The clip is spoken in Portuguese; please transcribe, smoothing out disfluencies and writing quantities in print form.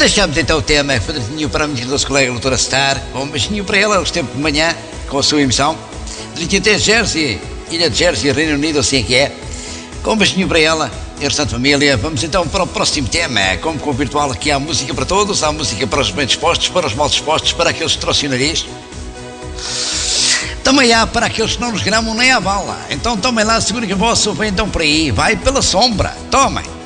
deixamos então o tema, foi um beijinho para a minha nossa colega doutora Star, um beijinho para ela, os tempos de manhã, com a sua emissão, beijinho até Jersey, Ilha de Jersey, Reino Unido, assim é que é, com um beijinho para ela e a restante família. Vamos então para o próximo tema, como com o virtual aqui há música para todos, há música para os bem dispostos, para os mal dispostos, para aqueles que trouxem o nariz. Também há para aqueles que não nos gramam nem à bala. Então tomem lá, segurem que o vosso vem então por aí, vai pela sombra, tomem.